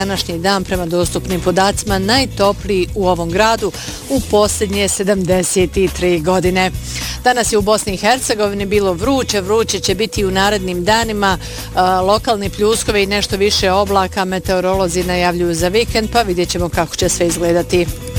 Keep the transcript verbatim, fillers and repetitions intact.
današnji dan prema dostupnim podacima najtopliji u ovom gradu u posljednje sedamdeset tri godine. Danas je u Bosni i Hercegovini bilo vruće, vruće će biti u narednim danima, a, lokalni pljuskovi i nešto više oblaka meteorolozi najavljuju za vikend, pa vidjet ćemo kako će sve izgledati.